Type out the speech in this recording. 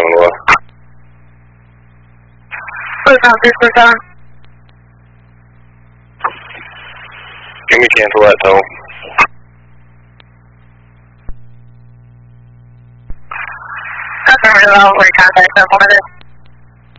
what? Can we cancel that toll? That's really well. We're contacting 1 minute.